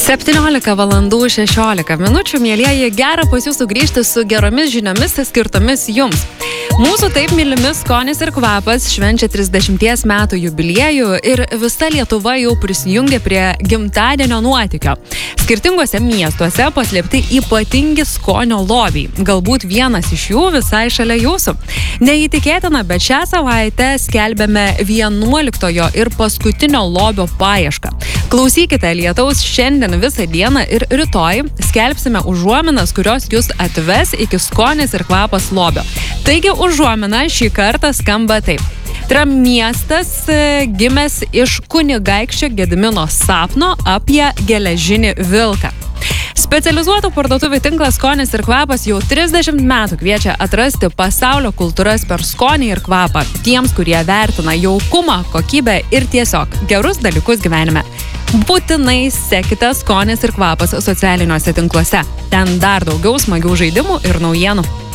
17 valandų 16 minučių, mielieji, gera pas jūs sugrįžti su geromis žiniomis skirtomis jums. Mūsų taip mylimi skonis ir kvapas švenčia 30 metų jubiliejų ir visa Lietuva jau prisijungė prie gimtadienio nuotykio. Skirtingose miestuose paslėpti ypatingi skonio lobiai. Galbūt vienas iš jų visai šalia jūsų. Neįtikėtina, bet šią savaitę skelbėme 11 ir paskutinio lobio paiešką. Klausykite Lietaus šiandien visą dieną ir rytoj skelbsime užuominas, kurios jūs atves iki skonis ir kvapas lobio. Taigi užuomina šį kartą skamba taip. Tai yra miestas gimęs iš kunigaikščio Gedimino sapno apie geležinį vilką. Specializuotų parduotuvių tinklas Skonis ir kvapas jau 30 metų kviečia atrasti pasaulio kultūras per skonį ir kvapą. Tiems, kurie vertina jaukumą, kokybę ir tiesiog gerus dalykus gyvenime. Būtinai sekite Skonis ir kvapas socialiniuose tinkluose. Ten dar daugiau smagių žaidimų ir naujienų.